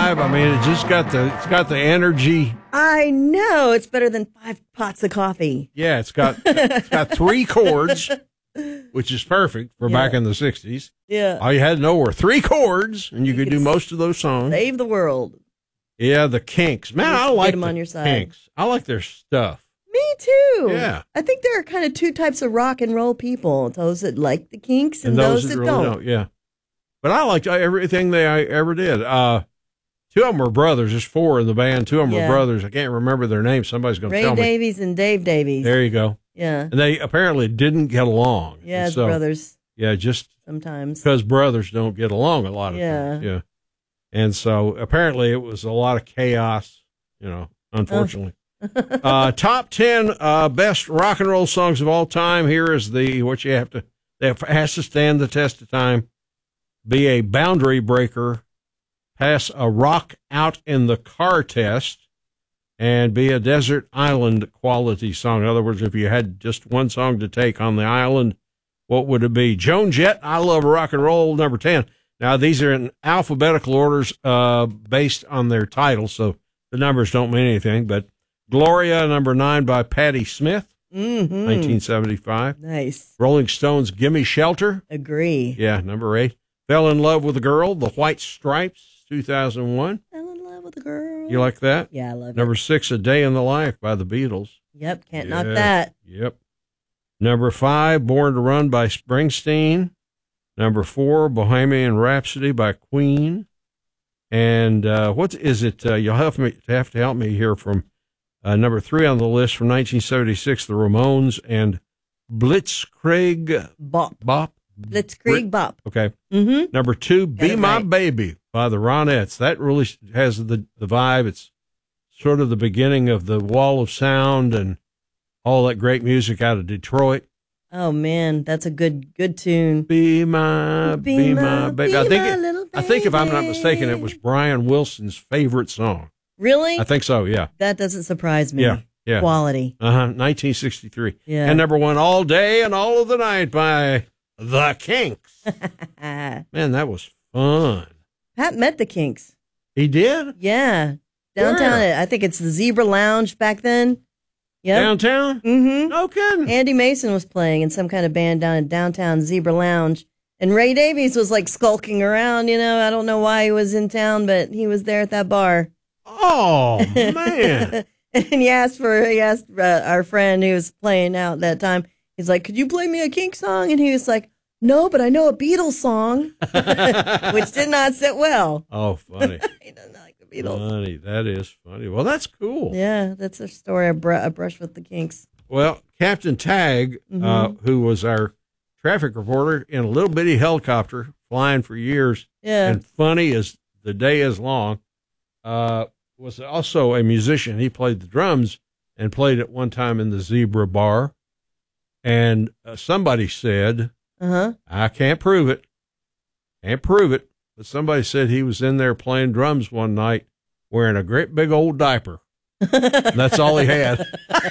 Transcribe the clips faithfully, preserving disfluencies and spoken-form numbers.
vibe. I mean, it just got the it's got the energy. I know. It's better than five pots of coffee. Yeah, it's got it's got three chords, which is perfect for Yeah. back in the sixties. Yeah. All you had to know were three chords, and you, You could could do most of those songs. Save the world. Yeah, the Kinks. Man, Just I get like 'em the on your side. Kinks. I like their stuff. Me too. Yeah. I think there are kind of two types of rock and roll people: those that like the Kinks and, And those, that, that really don't. don't. Yeah. But I liked everything they I ever did. Uh, two of them were brothers. There's four in the band. Two of them Yeah. were brothers. I can't remember their names. Somebody's going to Ray tell me. Davies and Dave Davies. There you go. Yeah. And they apparently didn't get along. Yeah, And as so, brothers Yeah, just sometimes. because brothers don't get along a lot of Yeah. times. Yeah. And so apparently it was a lot of chaos, you know, unfortunately. uh, top ten uh, best rock and roll songs of all time. Here is the what you have to, that has to stand the test of time, be a boundary breaker, pass a rock out in the car test, and be a desert island quality song. In other words, if you had just one song to take on the island, what would it be? Joan Jett, I Love Rock and Roll, number ten. Now, these are in alphabetical orders uh, based on their titles, so the numbers don't mean anything. But Gloria, number nine, by Patti Smith, Mm-hmm. nineteen seventy-five. Nice. Rolling Stones, Gimme Shelter. Agree. Yeah, number eight. Fell in Love with a Girl, The White Stripes, two thousand one. Fell in love with a girl. You like that? Yeah, I love Number it. six, A Day in the Life by the Beatles. Yep, can't Yeah. knock that. Yep. Number five, Born to Run by Springsteen. Number four, Bohemian Rhapsody by Queen. And uh, what is it? Uh, you'll have, me, have to help me here from uh, number three on the list from nineteen seventy-six, The Ramones and Blitzkrieg Bop. Bop. Blitzkrieg Bop. Okay. Mm-hmm. Number two, Got Be it My right. Baby by the Ronettes. That really has the, the vibe. It's sort of the beginning of the Wall of Sound and all that great music out of Detroit. Oh man, that's a good good tune. Be my, be, Be my, my- baby. be I think my it, little I think if I'm not baby. mistaken, it was Brian Wilson's favorite song. Really? I think so. Yeah. That doesn't surprise me. Yeah. Yeah. Quality. Uh huh. nineteen sixty-three. Yeah. And number one, All Day and All of the Night by the Kinks. Pat Man, that was fun. met the Kinks. He did? Yeah. Downtown. Where? I think it's the Zebra Lounge back then. Yep. Downtown? Mm-hmm. No kidding. Andy Mason was playing in some kind of band down in downtown Zebra Lounge. And Ray Davies was like skulking around, you know. I don't know why he was in town, but he was there at that bar. Oh, man. And he asked for, he asked uh, our friend who was playing out that time, he's like, could you play me a Kink song? And he was like, no, but I know a Beatles song, which did not sit well. Oh, funny. He doesn't like the Beatles. Funny. That is funny. Well, that's cool. Yeah, that's a story I, br- I brushed with the Kinks. Well, Captain Tagg, Mm-hmm. uh, who was our traffic reporter in a little bitty helicopter flying for years, Yeah. and funny as the day is long, uh, was also a musician. He played the drums and played at one time in the Zebra Bar. And uh, somebody said, Uh-huh. I can't prove it, can't prove it, but somebody said he was in there playing drums one night wearing a great big old diaper. That's all he had.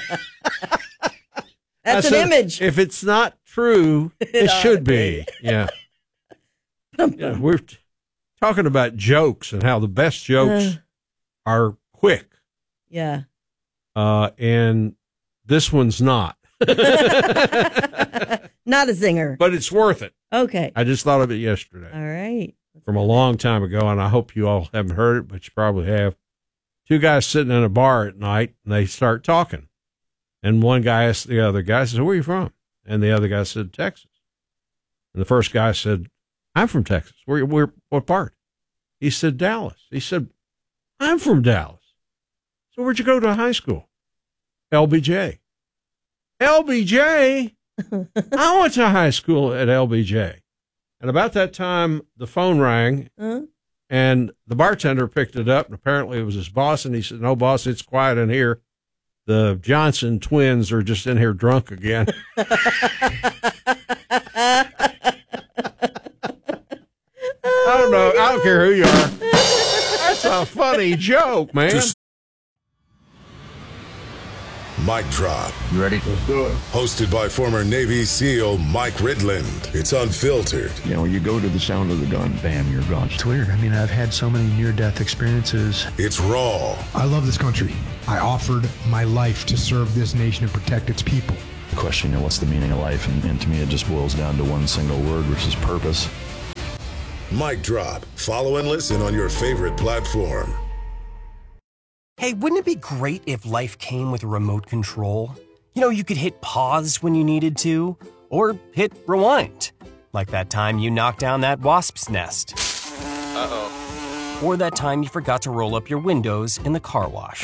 That's I an said, image. If it's not true, it ought should to be. Yeah. Yeah, we're t- talking about jokes and how the best jokes Uh. are quick, Yeah. uh, and this one's not. Not a zinger. But it's worth it. Okay. I just thought of it yesterday All right. from a long time ago, and I hope you all haven't heard it, but you probably have. Two guys sitting in a bar at night, and they start talking. And one guy asked the other guy, says, where are you from? And the other guy said, Texas. And the first guy said, I'm from Texas. Where, where, what part? He said, Dallas. He said, I'm from Dallas. So where'd you go to high school? L B J. L B J? I went to high school at L B J. And about that time, the phone rang, Uh-huh. and the bartender picked it up, and apparently it was his boss, and he said, no, boss, it's quiet in here. The Johnson twins are just in here drunk again. I don't know. I don't care who you are. That's a funny joke, man. Mic Drop. You ready? Let's do it. Hosted by former Navy SEAL Mike Ridland. It's unfiltered. You know, you go to the sound of the gun, bam, you're gone. It's weird. I mean, I've had so many near-death experiences. It's raw. I love this country. I offered my life to serve this nation and protect its people. Question, you know, what's the meaning of life? And, and to me, it just boils down to one single word, which is purpose. Mic Drop. Follow and listen on your favorite platform. Hey, wouldn't it be great if life came with a remote control? You know, you could hit pause when you needed to, or hit rewind. Like that time you knocked down that wasp's nest. Uh-oh. Or that time you forgot to roll up your windows in the car wash.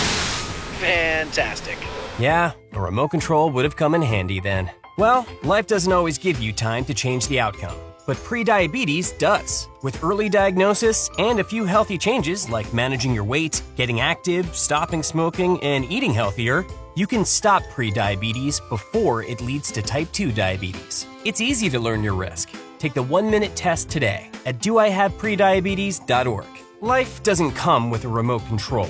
Fantastic. Yeah, a remote control would have come in handy then. Well, life doesn't always give you time to change the outcome. But prediabetes does. With early diagnosis and a few healthy changes like managing your weight, getting active, stopping smoking, and eating healthier, you can stop prediabetes before it leads to type two diabetes. It's easy to learn your risk. Take the one-minute test today at do I have prediabetes dot org. Life doesn't come with a remote control.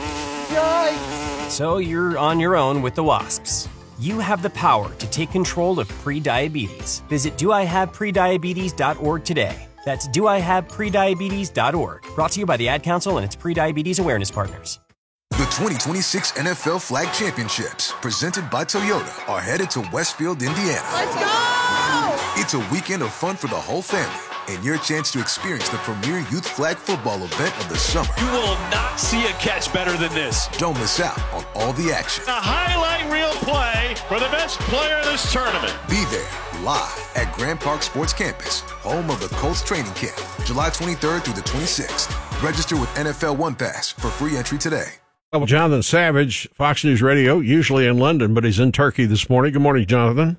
Yikes! So you're on your own with the wasps. You have the power to take control of prediabetes. Visit do I have prediabetes dot org today. That's do I have prediabetes dot org. Brought to you by the Ad Council and its prediabetes awareness partners. The twenty twenty-six N F L Flag Championships, presented by Toyota, are headed to Westfield, Indiana. Let's go! It's a weekend of fun for the whole family and your chance to experience the premier youth flag football event of the summer. You will not see a catch better than this. Don't miss out on all the action. A highlight reel play for the best player in this tournament. Be there live at Grand Park Sports Campus, home of the Colts training camp, July twenty-third through the twenty-sixth. Register with N F L One Pass for free entry today. Well, Jonathan Savage, Fox News Radio, usually in London, but he's in Turkey this morning. Good morning, Jonathan.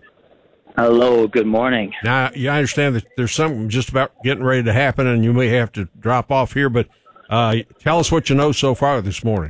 Hello, good morning. Now, yeah, I understand that there's something just about getting ready to happen, and you may have to drop off here, but uh, tell us what you know so far this morning.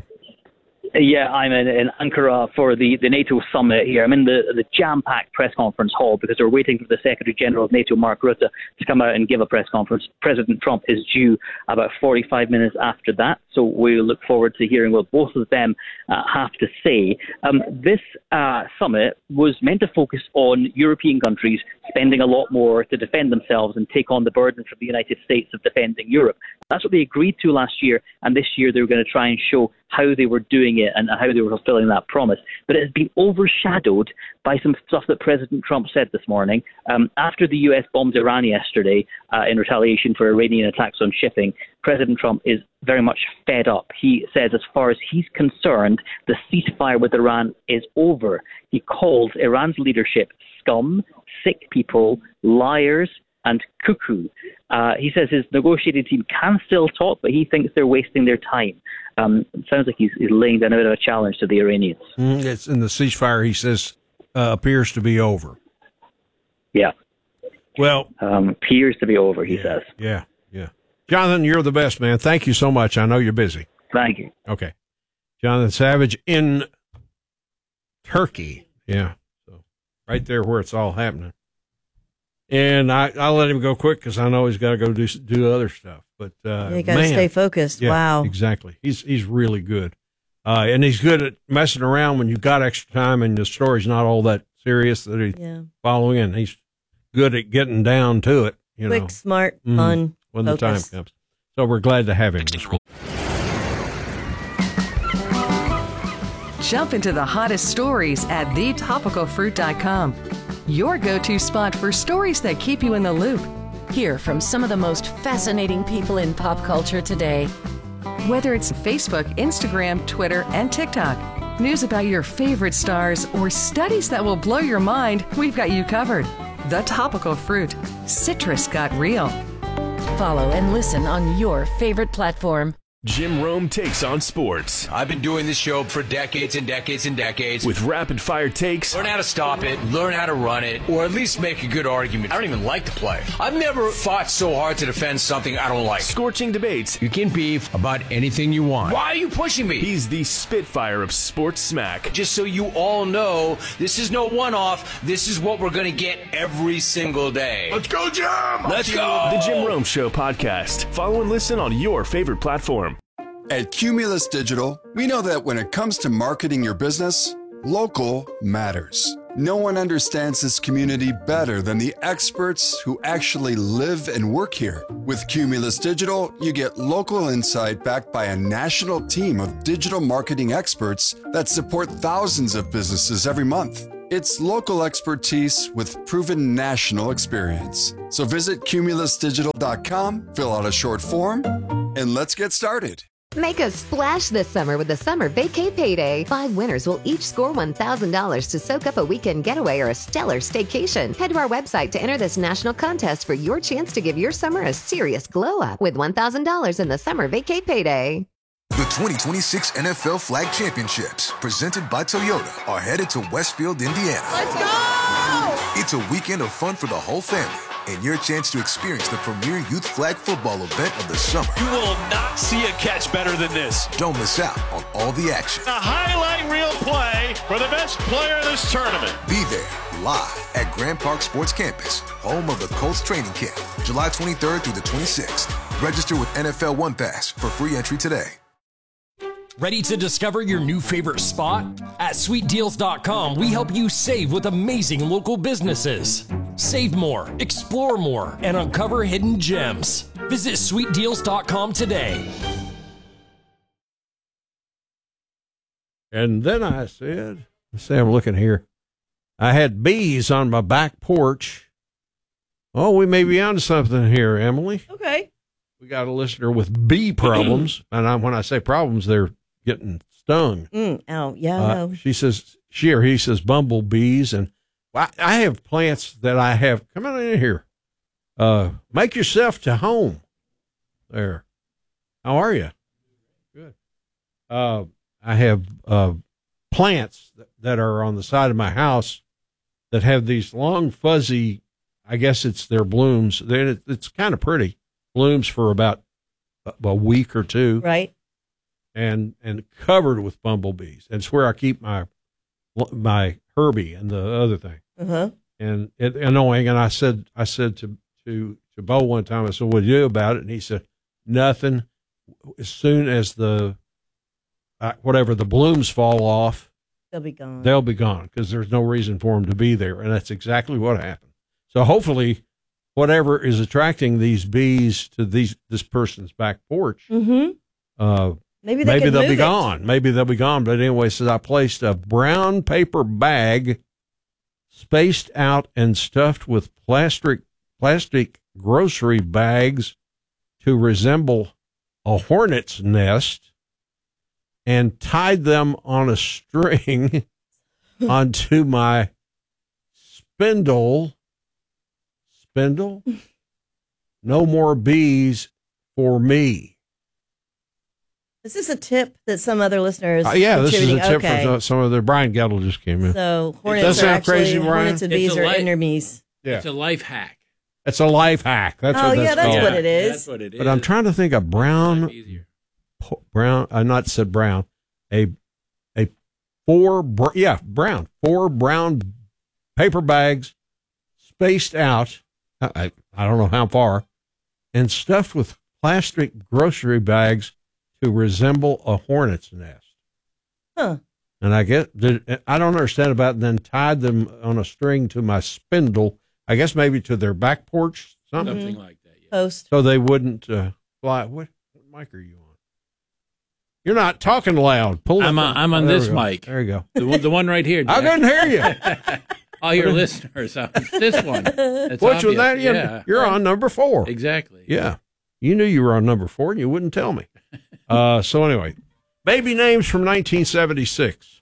Yeah, I'm in, in Ankara for the, the NATO summit here. I'm in the, the jam-packed press conference hall because we're waiting for the Secretary-General of NATO, Mark Rutte, to come out and give a press conference. President Trump is due about forty-five minutes after that, so we look forward to hearing what both of them uh, have to say. Um, this uh, summit was meant to focus on European countries spending a lot more to defend themselves and take on the burden from the United States of defending Europe. That's what they agreed to last year, and this year they were going to try and show how they were doing it and how they were fulfilling that promise. But it has been overshadowed by some stuff that President Trump said this morning. Um, after the U S bombed Iran yesterday uh, in retaliation for Iranian attacks on shipping, President Trump is very much fed up. He says as far as he's concerned, the ceasefire with Iran is over. He calls Iran's leadership scum, sick people, liars, and cuckoo. Uh, he says his negotiating team can still talk, but he thinks they're wasting their time. Um, it sounds like he's, he's laying down a bit of a challenge to the Iranians. Mm, it's in the ceasefire, he says, uh, appears to be over. Yeah. Well, um, appears to be over, he yeah, says. Yeah, yeah. Jonathan, you're the best, man. Thank you so much. I know you're busy. Thank you. Okay. Jonathan Savage in Turkey. Yeah. So right there where it's all happening. And I, I'll let him go quick because I know he's got to go do do other stuff. But uh, you got to stay focused. Yeah, wow, exactly. He's he's really good, uh, and he's good at messing around when you've got extra time and the story's not all that serious that he's yeah. following in. He's good at getting down to it. You Quick, know, smart, mm, fun, when focused. The time comes. So we're glad to have him. Jump into the hottest stories at the topical fruit dot com. Your go-to spot for stories that keep you in the loop. Hear from some of the most fascinating people in pop culture today. Whether it's Facebook, Instagram, Twitter, and TikTok, news about your favorite stars, or studies that will blow your mind, we've got you covered. The Topical Fruit. Citrus got real. Follow and listen on your favorite platform. Jim Rome takes on sports. I've been doing this show for decades and decades and decades. With rapid-fire takes. Learn how to stop it, learn how to run it, or at least make a good argument. I don't even like to play. I've never fought so hard to defend something I don't like. Scorching debates. You can beef about anything you want. Why are you pushing me? He's the Spitfire of sports smack. Just so you all know, this is no one-off. This is what we're going to get every single day. Let's go, Jim! Let's go! The Jim Rome Show podcast. Follow and listen on your favorite platform. At Cumulus Digital, we know that when it comes to marketing your business, Local matters. No one understands this community better than the experts who actually live and work here. With Cumulus Digital, you get local insight backed by a national team of digital marketing experts that support thousands of businesses every month. It's local expertise with proven national experience. So visit cumulus digital dot com, fill out a short form, and let's get started. Make a splash this summer with the Summer Vacay Payday. Five winners will each score one thousand dollars to soak up a weekend getaway or a stellar staycation. Head to our website to enter this national contest for your chance to give your summer a serious glow up with one thousand dollars in the Summer Vacay Payday. The twenty twenty-six N F L Flag Championships, presented by Toyota, are headed to Westfield, Indiana. Let's go! It's a weekend of fun for the whole family and your chance to experience the premier youth flag football event of the summer. You will not see a catch better than this. Don't miss out on all the action. A highlight reel play for the best player in this tournament. Be there live at Grand Park Sports Campus, home of the Colts training camp, July twenty-third through the twenty-sixth. Register with N F L One Pass for free entry today. Ready to discover your new favorite spot? At sweet deals dot com, we help you save with amazing local businesses. Save more, explore more, and uncover hidden gems. Visit sweet deals dot com today. And then I said, let's see, I'm looking here. I had bees on my back porch. Oh, we may be onto something here, Emily. Okay. We got a listener with bee problems. And I, when I say problems, they're getting stung. Mm, oh, yeah, I Uh, know. she says, she or he says bumblebees. And I, I have plants that I have. Come on in here. Uh, make yourself to home. There. How are you? Good. Uh, I have uh, plants that, that are on the side of my house that have these long, fuzzy, I guess it's their blooms. They're, it's kind of pretty. Blooms for about a, a week or two. Right. And and covered with bumblebees. And it's where I keep my my Herbie and the other thing. Uh-huh. And it annoying. And I said I said to to to Bo one time, I said, "What do you do about it?" And he said, "Nothing. As soon as the uh, whatever the blooms fall off, They'll be gone. They'll be gone because there's no reason for them to be there." And that's exactly what happened. So hopefully, whatever is attracting these bees to these this person's back porch, Mm-hmm. uh, Maybe they maybe can they'll move be it. gone. Maybe they'll be gone. But anyway, says I placed a brown paper bag, spaced out and stuffed with plastic plastic grocery bags to resemble a hornet's nest, and tied them on a string onto my spindle. Spindle? No more bees for me. Is this a tip that some other listeners Uh, yeah, this is a contributing? tip Okay. from some of the Brian Gettle just came in. So It hornets does are sound actually crazy, Brian. hornets and bees It's a are life- enemies. Yeah. It's a life hack. It's a life hack. That's Oh, what yeah, that's that's called. what it is. That's what it is. But I'm trying to think of brown, po- brown. I not said brown. A a four. Br- yeah, brown. Four brown paper bags, spaced out. I I, I don't know how far, and stuffed with plastic grocery bags to resemble a hornet's nest. Huh. And I get, did, I don't understand about it, and then tied them on a string to my spindle, I guess maybe to their back porch, something. Something like that. Yeah. Post. So they wouldn't uh, fly. What, what mic are you on? You're not talking loud. Pull I'm it- on, I'm on oh, there this we go. mic. There you go. The, one- the one right here. I Jack. couldn't hear you. All your listeners. uh, It's this one. It's Which one? obvious. That you- Yeah. You're on number four. Exactly. Yeah. You knew you were on number four, and you wouldn't tell me. Uh, so anyway, baby names from nineteen seventy-six.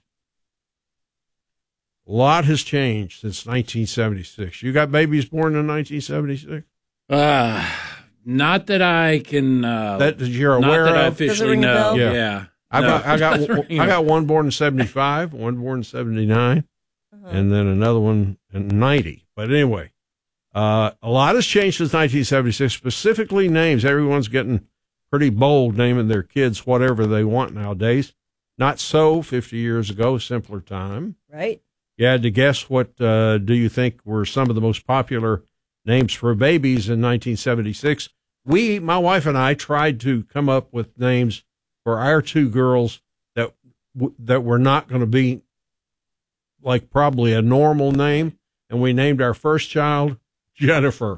A lot has changed since nineteen seventy-six. You got babies born in nineteen seventy-six? Uh, not that I can. Uh, That you're not aware that I of? officially know. Yeah. Yeah. I No, got I got it doesn't ring I a- got one born in seventy-five, one born in seventy-nine, and then another one in ninety. But anyway, uh, a lot has changed since nineteen seventy-six, specifically names. Everyone's getting pretty bold naming their kids whatever they want nowadays. Not so fifty years ago, simpler time. Right. You had to guess what uh, do you think were some of the most popular names for babies in nineteen seventy-six. We, my wife and I, tried to come up with names for our two girls that w- that were not going to be like probably a normal name, and we named our first child Jennifer.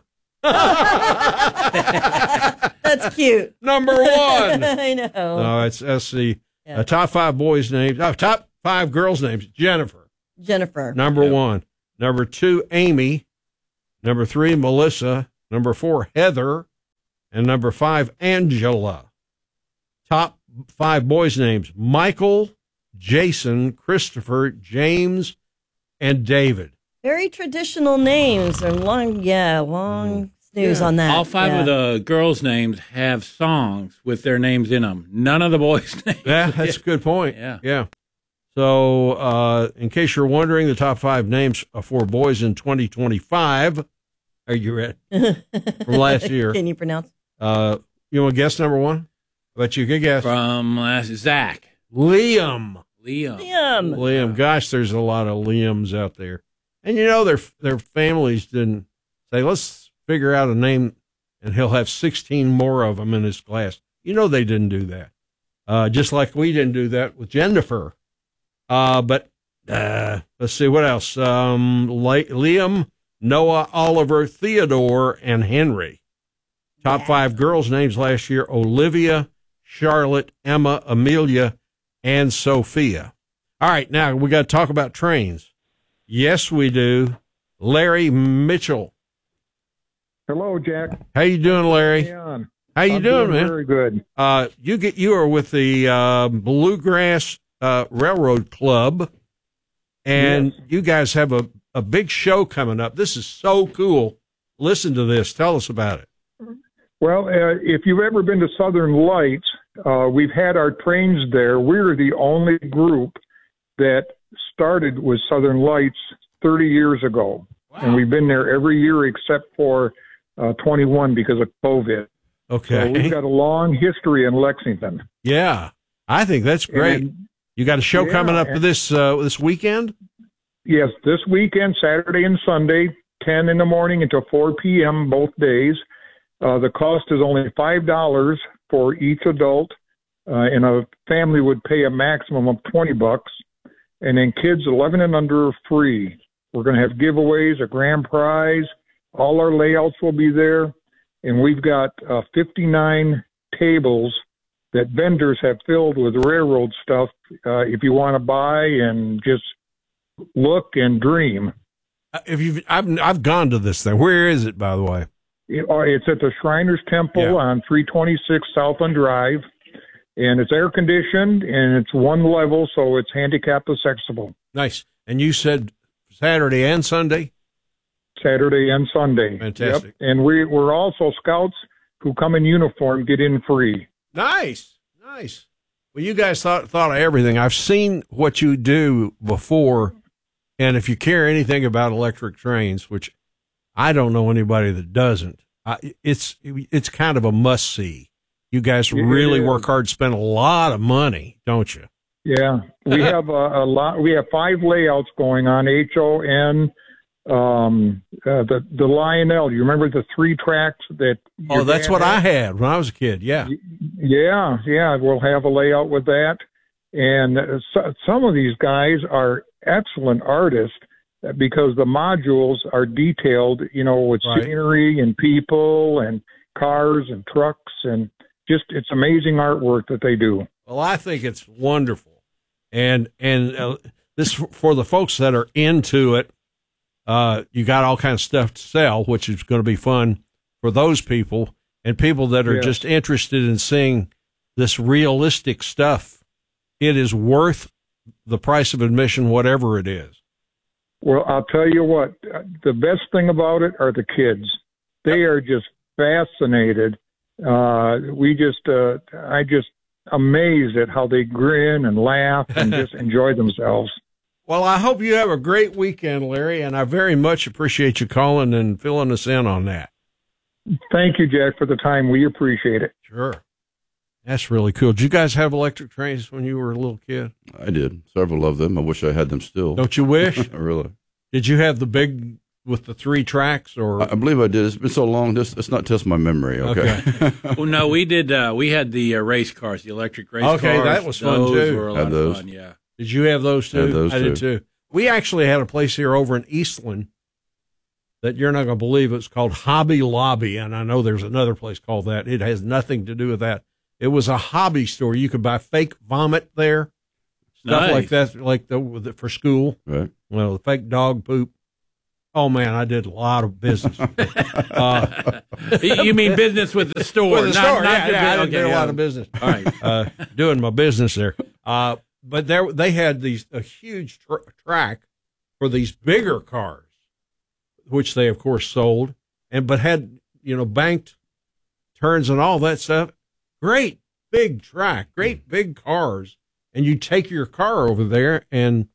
That's cute. Number one. I know. No, it's that's the Yeah. uh, top five boys' names. Oh, top five girls' names. Jennifer. Jennifer. Number Yep. one. Number two, Amy. Number three, Melissa. Number four, Heather. And number five, Angela. Top five boys' names: Michael, Jason, Christopher, James, and David. Very traditional names and long, yeah, long snooze on that. All five yeah. of the girls' names have songs with their names in them. None of the boys' names. Yeah, that's a good point. Yeah. Yeah. So, uh, in case you're wondering, the top five names for boys in twenty twenty-five. Are you ready? From last year. Can you pronounce? Uh, you want to guess number one? I bet you could guess. From last Zach. Liam. Liam. Liam. Liam. Gosh, there's a lot of Liams out there. And you know, their their families didn't say, let's figure out a name, and he'll have sixteen more of them in his class. You know, they didn't do that. Uh, just like we didn't do that with Jennifer. Uh, but uh, let's see what else. Um, Le- Liam, Noah, Oliver, Theodore, and Henry. Top five girls' names last year: Olivia, Charlotte, Emma, Amelia, and Sophia. All right, now we got to talk about trains. Yes, we do. Larry Mitchell. Hello, Jack. How you doing, Larry? Hey, on. How you I'm doing, man? Very good. Uh, you get you are with the uh, Bluegrass uh, Railroad Club, and Yes. you guys have a, a big show coming up. This is so cool. Listen to this. Tell us about it. Well, uh, if you've ever been to Southern Lights, uh, we've had our trains there. We're the only group that started with Southern Lights thirty years ago. Wow. And we've been there every year except for uh, twenty-one because of COVID. Okay. So we've got a long history in Lexington. Yeah, I think that's great. And, you got a show yeah, coming up and- this uh, this weekend? Yes, this weekend, Saturday and Sunday, ten in the morning until four p.m. both days. Uh, the cost is only five dollars for each adult, uh, and a family would pay a maximum of twenty bucks. And then kids eleven and under are free. We're going to have giveaways, a grand prize. All our layouts will be there. And we've got uh, fifty-nine tables that vendors have filled with railroad stuff uh, if you want to buy and just look and dream. Uh, If you've, I've I've gone to this thing. Where is it, by the way? It- uh, It's at the Shriners Temple Yeah. on three twenty-six Southland Drive. And it's air conditioned and it's one level, so it's handicap accessible. Nice. And you said Saturday and Sunday? Saturday and Sunday. Fantastic. Yep. And we, we're also scouts who come in uniform, get in free. Nice, nice. Well, you guys thought thought of everything. I've seen what you do before, and if you care anything about electric trains, which I don't know anybody that doesn't, I, it's it's kind of a must see. You guys really Yeah. work hard, spend a lot of money, don't you? Yeah, we have a, a lot. We have five layouts going on. H O N, um, uh, the the Lionel. You remember the three tracks that? Oh, your that's dad what I had? had when I was a kid. Yeah. Yeah, yeah. We'll have a layout with that, and uh, so, some of these guys are excellent artists because the modules are detailed. You know, with Right. scenery and people and cars and trucks and just it's amazing artwork that they do. Well, I think it's wonderful. And and uh, this for the folks that are into it, uh, you got all kinds of stuff to sell, which is going to be fun for those people and people that are Yes. just interested in seeing this realistic stuff. It is worth the price of admission, whatever it is. Well, I'll tell you what, uh, the best thing about it are the kids. They are just fascinated. Uh, we just, uh, I just amazed at how they grin and laugh and just enjoy themselves. Well, I hope you have a great weekend, Larry, and I very much appreciate you calling and filling us in on that. Thank you, Jack, for the time. We appreciate it. Sure. That's really cool. Did you guys have electric trains when you were a little kid? I did. Several of them. I wish I had them still. Don't you wish? Really? Did you have the big with the three tracks, or I, I believe I did. It's been so long. This it's not just my memory. Okay. Okay. Well, no, we did. Uh, we had the uh, race cars, the electric race Okay, cars. that was fun, Those too. Were a Had lot those. of fun. Yeah. did you have those too? Had those I did too. too. we actually had a place here over in Eastland that you're not going to believe. It's called Hobby Lobby, and I know there's another place called that. It has nothing to do with that. It was a hobby store. You could buy fake vomit there, stuff Nice. like that, like the, the for school. Right. Well, the fake dog poop. Oh man, I did a lot of business. uh, You mean business with the store? With the not, store, not yeah, the- yeah, I did okay, a yeah. lot of business. All right. uh, doing my business there. Uh, but there, they had these a huge tr- track for these bigger cars, which they of course sold, and but had you know banked turns and all that stuff. Great big track, great big cars, and you take your car over there and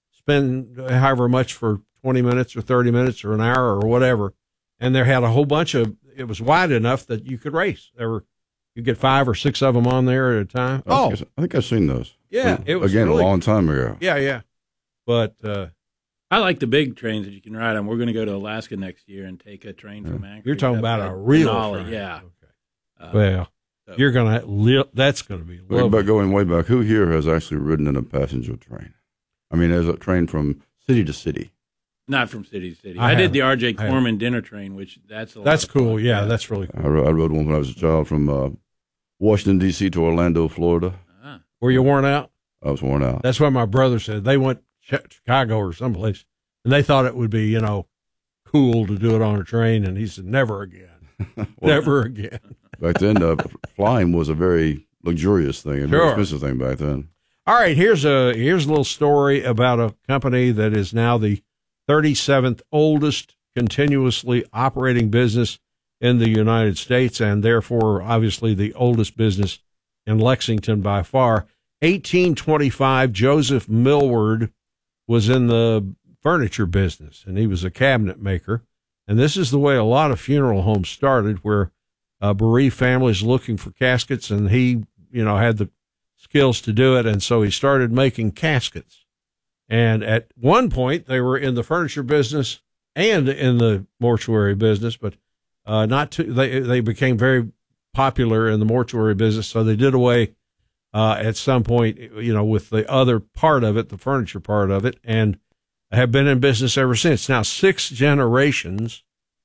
spend however much for twenty minutes or thirty minutes or an hour or whatever. And there had a whole bunch of, it was wide enough that you could race. There were, you get five or six of them on there at a time. I Oh, think, I think I've seen those. yeah. It was Again, really, a long time ago. Yeah, yeah. But, uh, I like the big trains that you can ride on. We're going to go to Alaska next year and take a train from Anchorage. you're talking up about to a real Denali. train. Yeah. Uh, well, so- you're going to, li- that's going to be But, lovely. but going way back, who here has actually ridden in a passenger train? I mean, there's a train from city to city. Not from city to city. I I, did haven't. the R J I haven't. Corman dinner train, which that's a lot That's of cool. fun. Yeah, that's really cool. I rode, I rode one when I was a child from uh, Washington, D C to Orlando, Florida. Were you worn out? I was worn out. That's what my brother said. They went to Chicago or someplace, and they thought it would be, you know, cool to do it on a train. And he said, never again. Well, Never again. Back then, uh, flying was a very luxurious thing, a very Sure. expensive thing back then. All right, here's a here's a little story about a company that is now the thirty-seventh oldest continuously operating business in the United States, and therefore, obviously, the oldest business in Lexington by far. eighteen twenty-five, Joseph Millward was in the furniture business, and he was a cabinet maker. And this is the way a lot of funeral homes started, where uh, bereaved families looking for caskets, and he, you know, had the skills to do it, and so he started making caskets. And at one point, they were in the furniture business and in the mortuary business, but uh, not too. They they became very popular in the mortuary business, so they did away uh, at some point, you know, with the other part of it, the furniture part of it, and have been in business ever since. Now, six generations.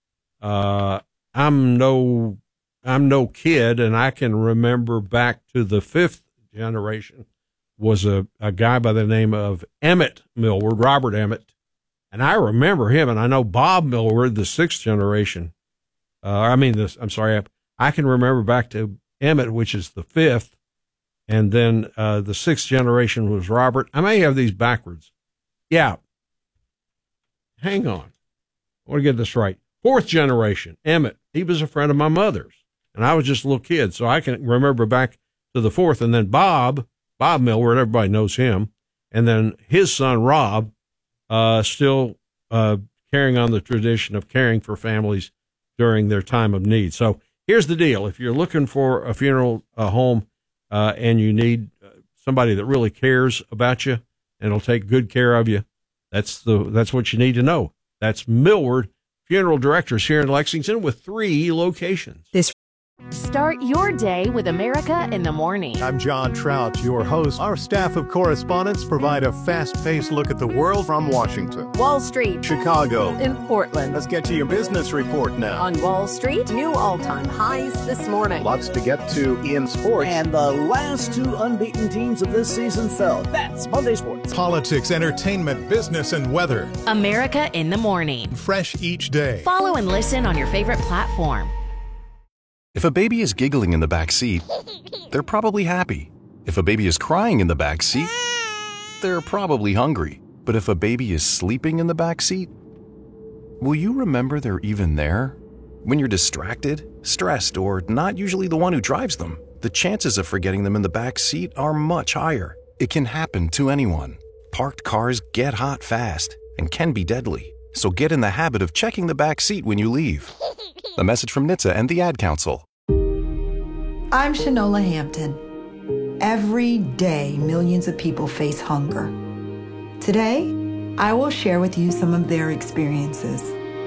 Uh, I'm no, I'm no kid, and I can remember back to the fifth generation was a, a guy by the name of Emmett Millward, Robert Emmett. And I remember him, and I know Bob Millward, the sixth generation. Uh, I mean, this, I'm sorry, I, I can remember back to Emmett, which is the fifth. And then uh, the sixth generation was Robert. I may have these backwards. Yeah. Hang on. I want to get this right. Fourth generation, Emmett. He was a friend of my mother's, and I was just a little kid, so I can remember back to the fourth. And then Bob, Bob Millward, everybody knows him. And then his son, Rob, uh, still uh, carrying on the tradition of caring for families during their time of need. So here's the deal. If you're looking for a funeral uh, home uh, and you need uh, somebody that really cares about you and will take good care of you, that's the that's what you need to know. That's Millward Funeral Directors here in Lexington with three locations. This Start your day with America in the Morning. I'm John Trout, your host. Our staff of correspondents provide a fast-paced look at the world from Washington, Wall Street, Chicago, in Portland. Let's get to your business report now. On Wall Street, new all-time highs this morning. Lots to get to in sports. And the last two unbeaten teams of this season fell. That's Monday Sports. Politics, entertainment, business, and weather. America in the Morning. Fresh each day. Follow and listen on your favorite platform. If a baby is giggling in the back seat, they're probably happy. If a baby is crying in the back seat, they're probably hungry. But if a baby is sleeping in the back seat, will you remember they're even there? When you're distracted, stressed, or not usually the one who drives them, the chances of forgetting them in the back seat are much higher. It can happen to anyone. Parked cars get hot fast and can be deadly. So get in the habit of checking the back seat when you leave. A message from N H T S A and the Ad Council. I'm Shanola Hampton. Every day, millions of people face hunger. Today, I will share with you some of their experiences.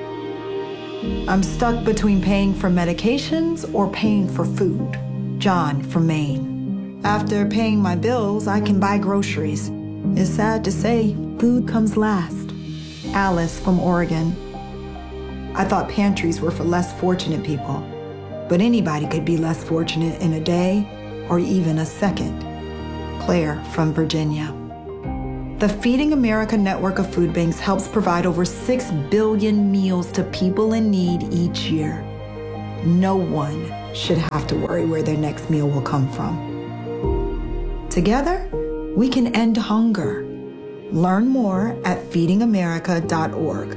I'm stuck between paying for medications or paying for food. John from Maine. After paying my bills, I can buy groceries. It's sad to say, food comes last. Alice from Oregon. I thought pantries were for less fortunate people, but anybody could be less fortunate in a day or even a second. Claire from Virginia. The Feeding America network of food banks helps provide over six billion meals to people in need each year. No one should have to worry where their next meal will come from. Together, we can end hunger. Learn more at feeding america dot org.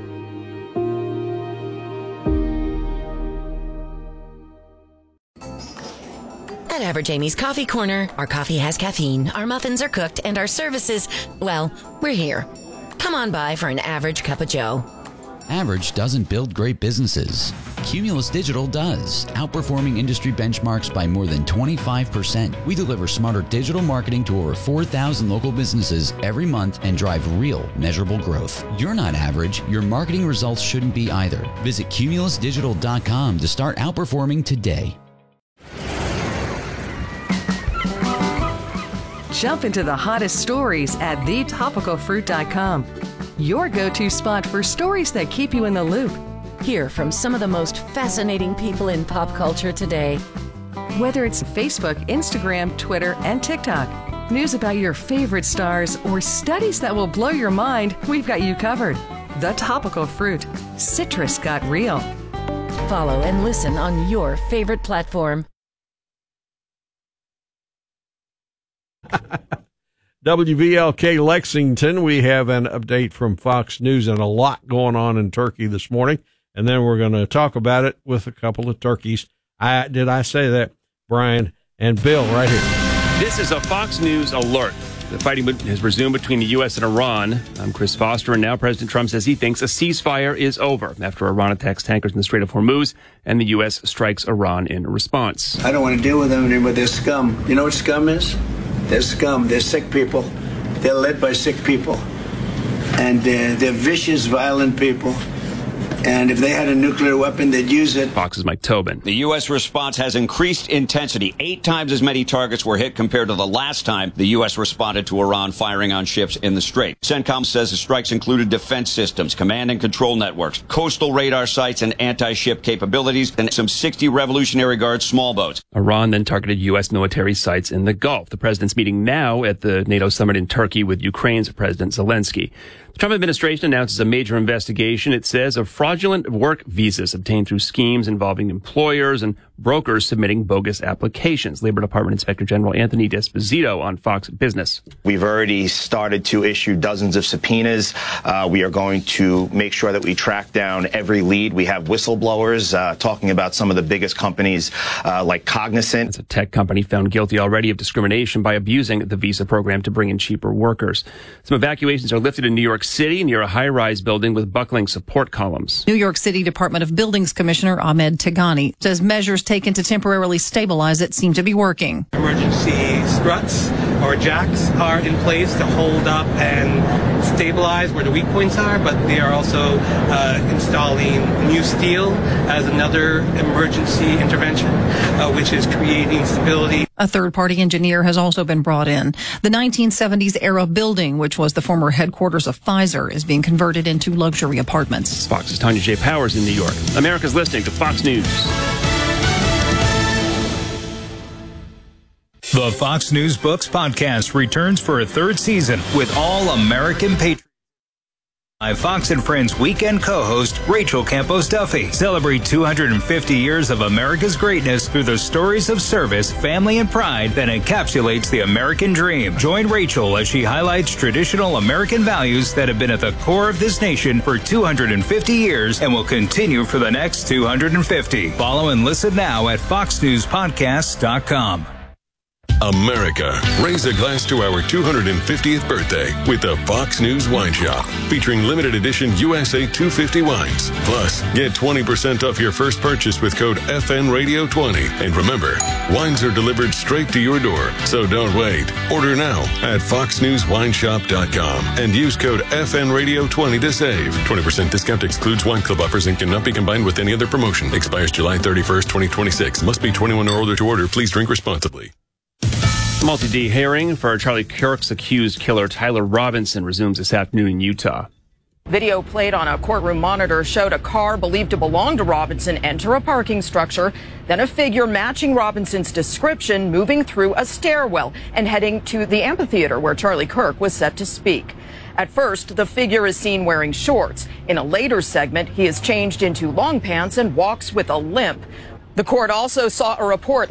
At Average Amy's Coffee Corner, our coffee has caffeine, our muffins are cooked, and our services, well, we're here. Come on by for an average cup of joe. Average doesn't build great businesses. Cumulus Digital does, outperforming industry benchmarks by more than twenty-five percent. We deliver smarter digital marketing to over four thousand local businesses every month and drive real, measurable growth. You're not average. Your marketing results shouldn't be either. Visit cumulus digital dot com to start outperforming today. Jump into the hottest stories at the topical fruit dot com. Your go-to spot for stories that keep you in the loop. Hear from some of the most fascinating people in pop culture today. Whether it's Facebook, Instagram, Twitter, and TikTok, news about your favorite stars, or studies that will blow your mind, we've got you covered. The Topical Fruit. Citrus got real. Follow and listen on your favorite platform. W V L K Lexington, we have an update from Fox News and a lot going on in Turkey this morning. And then we're going to talk about it with a couple of turkeys. I, did I say that? Brian and Bill right here. This is a Fox News alert. The fighting has resumed between the U S and Iran. I'm Chris Foster, and now President Trump says he thinks a ceasefire is over after Iran attacks tankers in the Strait of Hormuz and the U S strikes Iran in response. I don't want to deal with them anymore. They're scum. You know what scum is? They're scum. They're sick people. They're led by sick people. And they're, they're vicious, violent people. And if they had a nuclear weapon, they'd use it. Fox's Mike Tobin. The U S response has increased intensity. Eight times as many targets were hit compared to the last time the U S responded to Iran firing on ships in the Strait. CENTCOM says the strikes included defense systems, command and control networks, coastal radar sites, and anti-ship capabilities, and some sixty Revolutionary Guard small boats. Iran then targeted U S military sites in the Gulf. The president's meeting now at the NATO summit in Turkey with Ukraine's President Zelensky. The Trump administration announces a major investigation, it says, of fraudulent work visas obtained through schemes involving employers and brokers submitting bogus applications. Labor Department Inspector General Anthony D'Esposito on Fox Business. We've already started to issue dozens of subpoenas. Uh, we are going to make sure that we track down every lead. We have whistleblowers uh, talking about some of the biggest companies uh, like Cognizant. It's a tech company found guilty already of discrimination by abusing the visa program to bring in cheaper workers. Some evacuations are lifted in New York City near a high-rise building with buckling support columns. New York City Department of Buildings Commissioner Ahmed Tigani says measures taken to temporarily stabilize it seem to be working. Emergency struts or jacks are in place to hold up and stabilize where the weak points are, but they are also uh, installing new steel as another emergency intervention, uh, which is creating stability. A third-party engineer has also been brought in. The nineteen seventies era building, which was the former headquarters of Pfizer, is being converted into luxury apartments. Fox's Tanya J. Powers in New York. America's listening to Fox News. The Fox News Books podcast returns for a third season with All American Patriots. My Fox and Friends weekend co-host Rachel Campos Duffy celebrate two hundred fifty years of America's greatness through the stories of service, family, and pride that encapsulates the American dream. Join Rachel as she highlights traditional American values that have been at the core of this nation for two hundred fifty years and will continue for the next two hundred fifty. Follow and listen now at fox news podcast dot com. America, raise a glass to our two hundred fiftieth birthday with the Fox News Wine Shop, featuring limited edition U S A two fifty wines. Plus, get twenty percent off your first purchase with code F N Radio twenty. And remember, wines are delivered straight to your door, so don't wait. Order now at fox news wine shop dot com and use code F N Radio twenty to save. twenty percent discount excludes wine club offers and cannot be combined with any other promotion. Expires July thirty-first, twenty twenty-six. Must be twenty-one or older to order. Please drink responsibly. Multi-day hearing for Charlie Kirk's accused killer Tyler Robinson resumes this afternoon in Utah. Video played on a courtroom monitor showed a car believed to belong to Robinson enter a parking structure, then a figure matching Robinson's description moving through a stairwell and heading to the amphitheater where Charlie Kirk was set to speak. At first, the figure is seen wearing shorts. In a later segment, he is changed into long pants and walks with a limp. The court also saw a report